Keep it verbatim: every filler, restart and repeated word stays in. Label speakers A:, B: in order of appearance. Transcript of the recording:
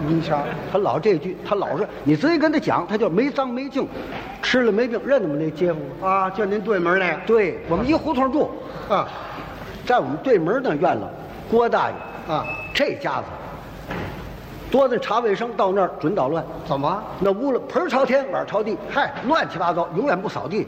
A: 你瞧，
B: 他老这句，他老是你直接跟他讲，他就没脏没净，吃了没病，认得吗？那街坊
A: 啊，就您对门那个。
B: 对我们一胡同住，
A: 啊，
B: 在我们对门那院了，郭大爷
A: 啊，
B: 这家子多的查卫生，到那儿准捣乱。
A: 怎么？
B: 那屋了盆朝天，碗朝地，嗨，乱七八糟，永远不扫地。